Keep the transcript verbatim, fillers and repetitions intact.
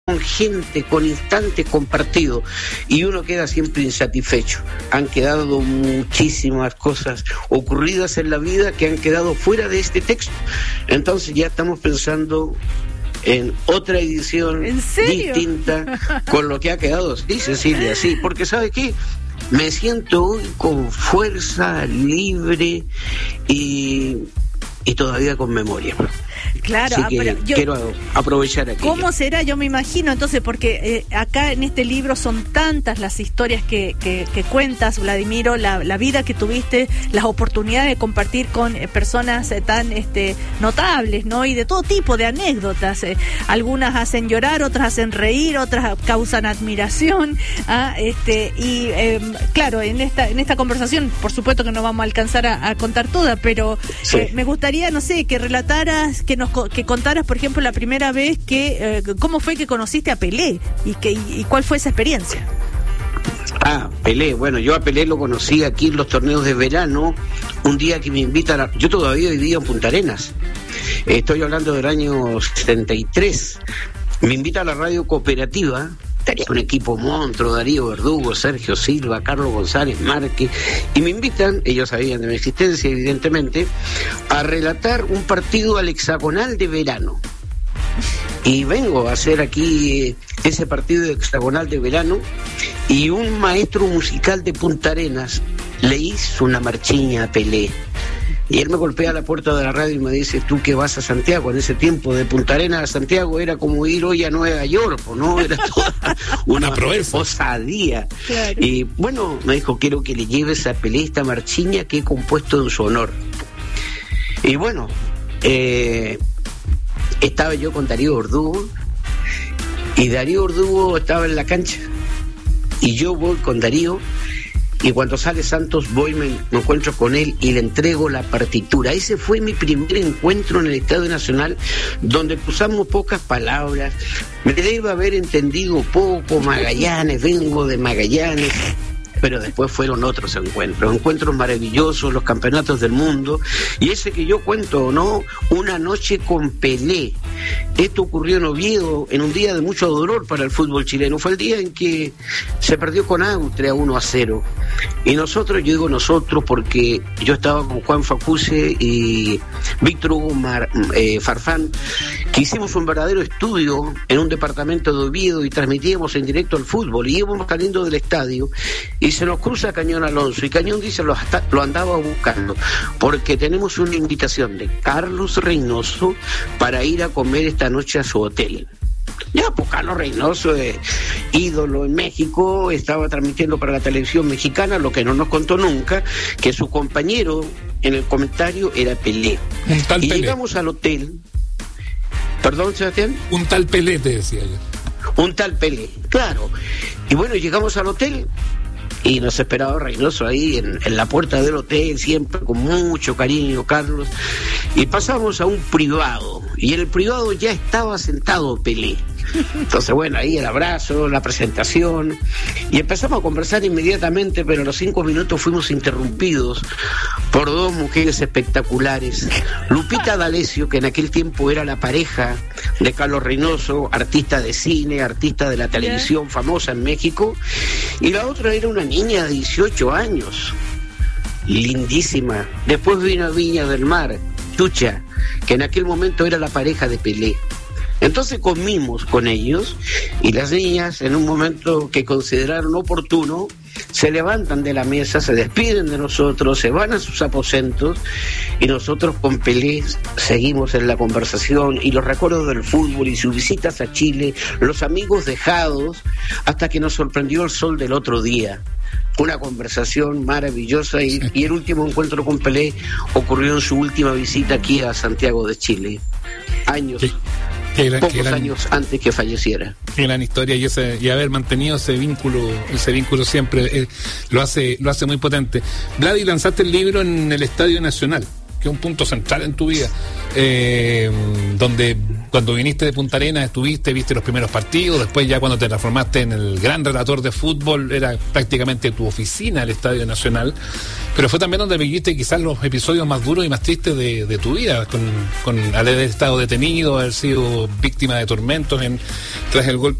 con gente, con instantes compartidos, y uno queda siempre insatisfecho. Han quedado muchísimas cosas ocurridas en la vida que han quedado fuera de este texto. Entonces ya estamos pensando en otra edición distinta con lo que ha quedado. Sí, Cecilia, sí, porque ¿sabe qué? Me siento hoy con fuerza, libre y, y todavía con memoria. Claro, así que pero yo, quiero aprovechar aquí. ¿Cómo será? Yo me imagino, entonces, porque eh, acá en este libro son tantas las historias que, que, que cuentas, Vladimiro, la, la vida que tuviste, las oportunidades de compartir con eh, personas eh, tan este, notables, ¿no? Y de todo tipo de anécdotas. Eh, algunas hacen llorar, otras hacen reír, otras causan admiración. ¿ah? Este, y eh, claro, en esta, en esta conversación, por supuesto que no vamos a alcanzar a, a contar toda, pero sí. eh, me gustaría, no sé, que relataras, que nos que contaras, por ejemplo, la primera vez que, eh, cómo fue que conociste a Pelé y, que, y cuál fue esa experiencia. Ah, Pelé, bueno, yo a Pelé lo conocí aquí en los torneos de verano, un día que me invitan a... Yo todavía vivía en Punta Arenas, estoy hablando del año setenta y tres, me invita a la radio cooperativa, tenía un equipo monstruo, Darío Verdugo, Sergio Silva, Carlos González Márquez, y me invitan, ellos sabían de mi existencia evidentemente, a relatar un partido al hexagonal de verano. Y vengo a hacer aquí ese partido de hexagonal de verano, y un maestro musical de Punta Arenas le hizo una marchiña a Pelé. Y él me golpea la puerta de la radio y me dice, tú que vas a Santiago, en ese tiempo de Punta Arenas a Santiago era como ir hoy a Nueva York, ¿no? Era toda una, una osadía. Claro. Y bueno, me dijo, quiero que le lleves a Pelé esta marchiña que he compuesto en su honor. Y bueno, eh, estaba yo con Darío Verdugo, y Darío Verdugo estaba en la cancha, y yo voy con Darío, y cuando sale Santos voy, me, me encuentro con él y le entrego la partitura. Ese fue mi primer encuentro en el Estadio Nacional, donde cruzamos pocas palabras. Me debe haber entendido poco Magallanes, vengo de Magallanes, pero después fueron otros encuentros, encuentros maravillosos, los campeonatos del mundo, y ese que yo cuento, ¿no? Una noche con Pelé. Esto ocurrió en Oviedo, en un día de mucho dolor para el fútbol chileno. Fue el día en que se perdió con Austria uno a cero. Y nosotros, yo digo nosotros porque yo estaba con Juan Facuse y Víctor Hugo Mar, eh, Farfán, que hicimos un verdadero estudio en un departamento de Oviedo y transmitíamos en directo el fútbol, y íbamos saliendo del estadio y se nos cruza Cañón Alonso, y Cañón dice, lo, hasta, lo andaba buscando porque tenemos una invitación de Carlos Reynoso para ir a comer esta noche a su hotel. Ya, pues Carlos Reynoso, eh, ídolo en México, estaba transmitiendo para la televisión mexicana, lo que no nos contó nunca, que su compañero en el comentario era Pelé. Un tal y Pelé. Llegamos al hotel. ¿Perdón, Sebastián? Un tal Pelé, te decía yo. Un tal Pelé, claro. Y bueno, llegamos al hotel y nos esperaba Reynoso ahí en, en la puerta del hotel, siempre con mucho cariño, Carlos, y pasamos a un privado, y en el privado ya estaba sentado Pelé. Entonces bueno, ahí el abrazo, la presentación, y empezamos a conversar inmediatamente, pero a los cinco minutos fuimos interrumpidos por dos mujeres espectaculares. Lupita D'Alessio, que en aquel tiempo era la pareja de Carlos Reynoso, artista de cine, artista de la televisión, yeah, famosa en México, y la otra era una niña de dieciocho años, lindísima. Después vino Viña del Mar, Chucha, que en aquel momento era la pareja de Pelé. Entonces comimos con ellos, y las niñas, en un momento que consideraron oportuno, se levantan de la mesa, se despiden de nosotros, se van a sus aposentos, y nosotros con Pelé seguimos en la conversación y los recuerdos del fútbol y sus visitas a Chile, los amigos dejados, hasta que nos sorprendió el sol del otro día. Una conversación maravillosa, y, y el último encuentro con Pelé ocurrió en su última visita aquí a Santiago de Chile, años. Sí. Gran, pocos gran, años antes que falleciera. Qué gran historia, y ese, y haber mantenido ese vínculo, ese vínculo siempre eh, lo hace, lo hace muy potente. Vladi, lanzaste el libro en el Estadio Nacional, que es un punto central en tu vida, eh, donde cuando viniste de Punta Arenas estuviste, viste los primeros partidos, después ya cuando te transformaste en el gran relator de fútbol, era prácticamente tu oficina el Estadio Nacional, pero fue también donde viviste quizás los episodios más duros y más tristes de, de tu vida, con, con haber estado detenido, haber sido víctima de tormentos en, tras el golpe